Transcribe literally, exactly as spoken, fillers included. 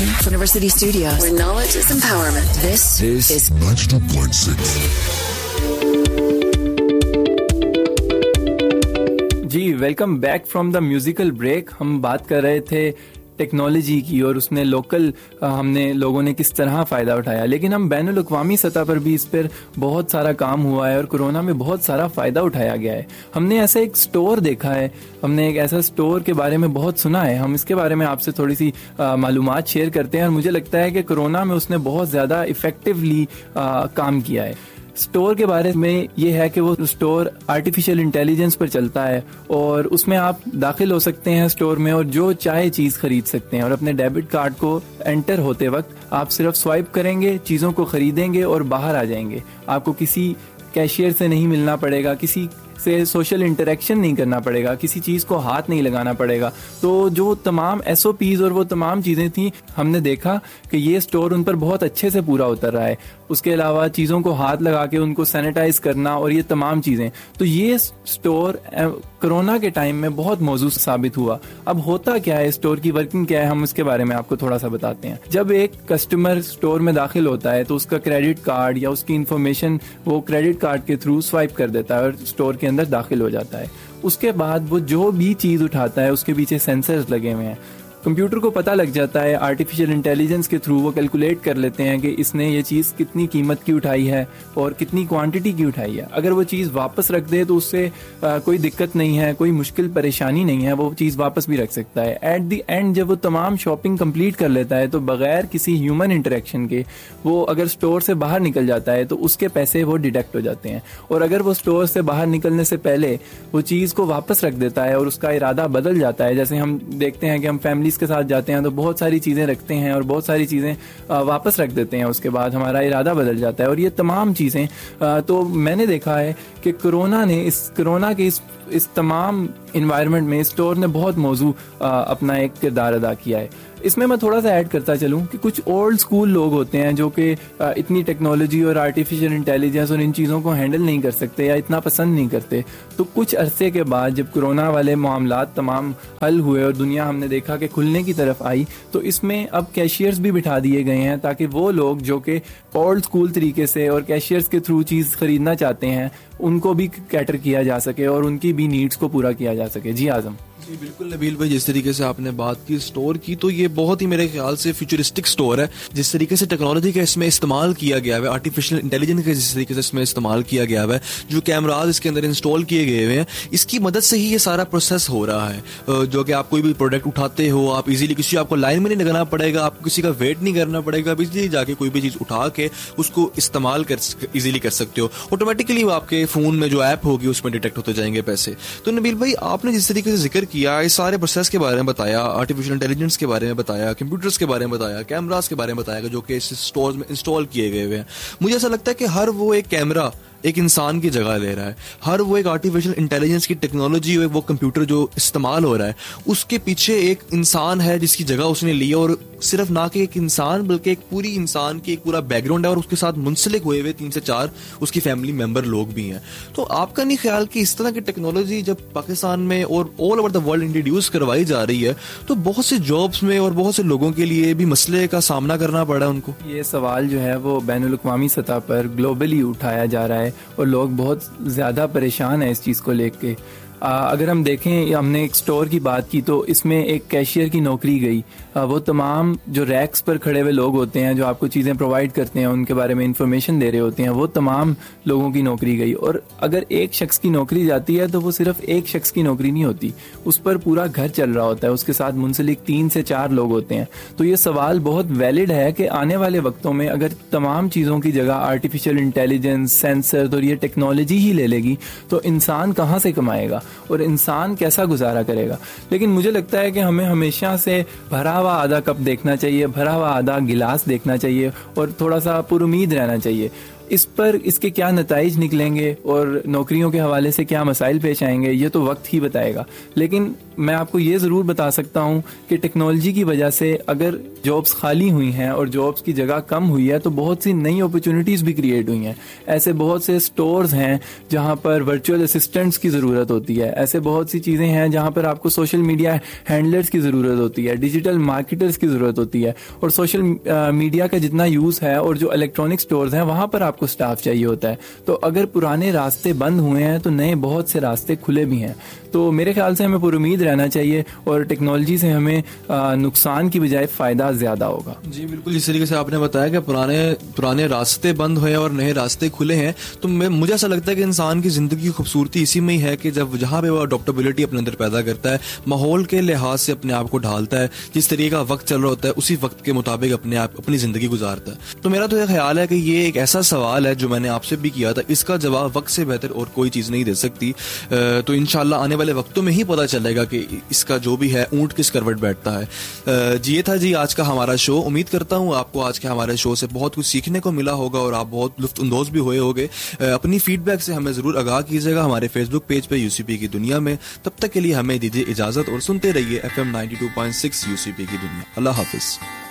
Live from University Studios, where knowledge is empowerment. This, this is ninety-two point six. Ji welcome back from the musical break. हम बात कर रहे थे technology की और उसने लोकल हमने लोगों ने किस तरह फ़ायदा उठाया, लेकिन हम बैनुल अक़वामी सतह पर भी इस पर बहुत सारा काम हुआ है और कोरोना में बहुत सारा फ़ायदा उठाया गया है. हमने ऐसा एक स्टोर देखा है, हमने एक ऐसा स्टोर के बारे में बहुत सुना है. हम इसके बारे में आपसे थोड़ी सी मालूमात शेयर करते हैं और मुझे लगता है कि कोरोना में उसने बहुत ज़्यादा इफ़ेक्टिवली काम किया है. स्टोर के बारे में ये है कि वो स्टोर आर्टिफिशियल इंटेलिजेंस पर चलता है और उसमें आप दाखिल हो सकते हैं स्टोर में और जो चाहे चीज़ खरीद सकते हैं और अपने डेबिट कार्ड को एंटर होते वक्त आप सिर्फ स्वाइप करेंगे, चीज़ों को खरीदेंगे और बाहर आ जाएंगे. आपको किसी कैशियर से नहीं मिलना पड़ेगा, किसी से सोशल इंटरेक्शन नहीं करना पड़ेगा, किसी चीज़ को हाथ नहीं लगाना पड़ेगा. तो जो तमाम एस ओ पीज़ और वो तमाम चीज़ें थी, हमने देखा कि ये स्टोर उन पर बहुत अच्छे से पूरा उतर रहा है. उसके अलावा चीज़ों को हाथ लगा के उनको सैनिटाइज करना और ये तमाम चीज़ें, तो ये स्टोर कोरोना के टाइम में बहुत मौजूद साबित हुआ. अब होता क्या है, स्टोर की वर्किंग क्या है, हम इसके बारे में आपको थोड़ा सा बताते हैं. जब एक कस्टमर स्टोर में दाखिल होता है तो उसका क्रेडिट कार्ड या उसकी इन्फॉर्मेशन वो क्रेडिट कार्ड के थ्रू स्वाइप कर देता है और स्टोर के अंदर दाखिल हो जाता है. उसके बाद वो जो भी चीज़ उठाता है उसके पीछे सेंसर्स लगे हुए हैं. कंप्यूटर को पता लग जाता है, आर्टिफिशियल इंटेलिजेंस के थ्रू वो कैलकुलेट कर लेते हैं कि इसने ये चीज़ कितनी कीमत की उठाई है और कितनी क्वांटिटी की उठाई है. अगर वो चीज़ वापस रख दे तो उससे आ, कोई दिक्कत नहीं है, कोई मुश्किल परेशानी नहीं है, वो चीज़ वापस भी रख सकता है. एट द एंड जब वो तमाम शॉपिंग कंप्लीट कर लेता है तो बगैर किसी ह्यूमन इंटरेक्शन के वो अगर स्टोर से बाहर निकल जाता है तो उसके पैसे वो डिडक्ट हो जाते हैं. और अगर वो स्टोर से बाहर निकलने से पहले वो चीज़ को वापस रख देता है और उसका इरादा बदल जाता है, जैसे हम देखते हैं कि हम फैमिली के साथ जाते हैं तो बहुत सारी चीज़ें रखते हैं और बहुत सारी चीज़ें वापस रख देते हैं, उसके बाद हमारा इरादा बदल जाता है. और ये तमाम चीज़ें तो मैंने देखा है कि कोरोना ने इस कोरोना के इस इस तमाम इन्वायरमेंट में स्टोर ने बहुत मौजू अपना एक किरदार अदा किया है. इसमें मैं थोड़ा सा ऐड करता चलूँ कि कुछ ओल्ड स्कूल लोग होते हैं जो कि इतनी टेक्नोलॉजी और आर्टिफिशियल इंटेलिजेंस और इन चीज़ों को हैंडल नहीं कर सकते या इतना पसंद नहीं करते. तो कुछ अरसे के बाद जब कोरोना वाले मामलात तमाम हल हुए और दुनिया हमने देखा कि खुलने की तरफ आई, तो इसमें अब कैशियर्स भी बिठा दिए गए हैं ताकि वो लोग जो कि ओल्ड स्कूल तरीके से और कैशियर्स के थ्रू चीज़ ख़रीदना चाहते हैं उनको भी कैटर किया जा सके और उनकी भी नीड्स को पूरा किया जा सके. जी आज़म. जी बिल्कुल नबील भाई, जिस तरीके से आपने बात की स्टोर की, तो ये बहुत ही मेरे ख्याल से फ्यूचरिस्टिक स्टोर है. जिस तरीके से टेक्नोलॉजी का इसमें इस्तेमाल किया गया है, आर्टिफिशियल इंटेलिजेंस का जिस तरीके से इसमें इस्तेमाल किया गया है, जो कैमराज इसके अंदर इंस्टॉल किए गए हुए हैं, इसकी मदद से ही ये सारा प्रोसेस हो रहा है. जो कि आप कोई भी प्रोडक्ट उठाते हो, आप इजीली किसी आपको लाइन में नहीं लगाना पड़ेगा, आपको किसी का वेट नहीं करना पड़ेगा, आप इजीली जाके कोई भी चीज़ उठा के उसको इस्तेमाल कर इजीली कर सकते हो. ऑटोमेटिकली आपके फ़ोन में जो ऐप होगी उसमें डिटेक्ट होते जाएंगे पैसे. तो नबील भाई, आपने जिस तरीके से जिक्र किया इस सारे प्रोसेस के बारे में बताया, आर्टिफिशियल इंटेलिजेंस के बारे में बताया, कंप्यूटर्स के बारे में बताया, कैमरास के बारे में बताया जो कि इस स्टोर में इंस्टॉल किए गए हुए हैं, मुझे ऐसा लगता है कि हर वो एक कैमरा एक इंसान की जगह ले रहा है, हर वो एक आर्टिफिशियल इंटेलिजेंस की टेक्नोलॉजी, वो कंप्यूटर जो इस्तेमाल हो रहा है, उसके पीछे एक इंसान है जिसकी जगह उसने ली है. और सिर्फ ना कि एक इंसान बल्कि एक पूरी इंसान की एक पूरा बैकग्राउंड है और उसके साथ मुंसलिक हुए हुए तीन से चार उसकी फैमिली मेंबर लोग भी हैं. तो आपका नहीं ख्याल कि इस तरह की टेक्नोलॉजी जब पाकिस्तान में और all over the world introduce करवाई जा रही है तो बहुत से जॉब्स में और बहुत से लोगों के लिए भी मसले का सामना करना पड़ा उनको? ये सवाल जो है वो बैनुल अक़वामी सतह पर ग्लोबली उठाया जा रहा है और लोग बहुत ज़्यादा परेशान हैं इस चीज़ को लेके. अगर हम देखें, हमने एक स्टोर की बात की तो इसमें एक कैशियर की नौकरी गई. वो तमाम जो रैक्स पर खड़े हुए लोग होते हैं जो आपको चीज़ें प्रोवाइड करते हैं, उनके बारे में इंफॉर्मेशन दे रहे होते हैं, वो तमाम लोगों की नौकरी गई. और अगर एक शख्स की नौकरी जाती है तो वो सिर्फ एक शख्स की नौकरी नहीं होती, उस पर पूरा घर चल रहा होता है, उसके साथ मुंसलिक तीन से चार लोग होते हैं. तो ये सवाल बहुत वैलिड है कि आने वाले वक्तों में अगर तमाम चीज़ों की जगह आर्टिफिशियल इंटेलिजेंस, सेंसर और ये टेक्नोलॉजी ही ले लेगी तो इंसान कहाँ से कमाएगा और इंसान कैसा गुजारा करेगा. लेकिन मुझे लगता है कि हमें हमेशा से भरा हुआ आधा कप देखना चाहिए, भरा हुआ आधा गिलास देखना चाहिए और थोड़ा सा पुरुमीद रहना चाहिए. اس پر اس کے کیا نتائج نکلیں گے اور نوکریوں کے حوالے سے کیا مسائل پیش آئیں گے یہ تو وقت ہی بتائے گا. لیکن میں آپ کو یہ ضرور بتا سکتا ہوں کہ ٹیکنالوجی کی وجہ سے اگر جابس خالی ہوئی ہیں اور جابس کی جگہ کم ہوئی ہے تو بہت سی نئی اپرچونیٹیز بھی کریٹ ہوئی ہیں. ایسے بہت سے اسٹورز ہیں جہاں پر ورچوئل اسسٹنٹس کی ضرورت ہوتی ہے. ایسے بہت سی چیزیں ہیں جہاں پر آپ کو سوشل میڈیا ہینڈلرز کی ضرورت ہوتی ہے, ڈیجیٹل مارکیٹرز کی ضرورت ہوتی ہے. اور سوشل میڈیا کا جتنا یوز ہے اور جو الیکٹرانک اسٹورز ہیں وہاں پر آپ کو اسٹاف چاہیے ہوتا ہے. تو اگر پرانے راستے بند ہوئے ہیں تو نئے بہت سے راستے کھلے بھی ہیں. تو میرے خیال سے ہمیں پر امید رہنا چاہیے اور ٹیکنالوجی سے ہمیں نقصان کی بجائے فائدہ زیادہ ہوگا. جی بالکل, جس طریقے سے آپ نے بتایا کہ پرانے پرانے راستے بند ہوئے اور نئے راستے کھلے ہیں, تو مجھے ایسا لگتا ہے کہ انسان کی زندگی کی خوبصورتی اسی میں ہی ہے کہ جب جہاں پہ وہ اڈاپٹیبلٹی اپنے اندر پیدا کرتا ہے, ماحول کے لحاظ سے اپنے آپ کو ڈھالتا ہے, جس طریقے کا وقت چل رہا ہوتا ہے اسی وقت کے مطابق اپنے آپ اپنی زندگی گزارتا ہے. تو میرا تو یہ خیال ہے کہ یہ ایک ایسا سوال ہے جو میں نے آپ سے بھی کیا تھا, اس کا جواب وقت سے بہتر اور کوئی چیز نہیں دے سکتی. تو انشاءاللہ آنے والے وقتوں میں ہی پتہ چلے گا کہ اس کا جو بھی ہے اونٹ کس کروٹ بیٹھتا ہے. جی یہ تھا جی آج کا ہمارا شو. امید کرتا ہوں آپ کو آج کے ہمارے شو سے بہت کچھ سیکھنے کو ملا ہوگا اور آپ بہت لطف اندوز بھی ہوئے ہوگے. اپنی فیڈ بیک سے ہمیں ضرور آگاہ کیجیے گا ہمارے فیس بک پیج پہ یو سی پی کی دنیا میں. تب تک کے لیے ہمیں دیجیے اجازت اور سنتے رہیے F M ninety two point six you سی پی کی دنیا. اللہ حافظ.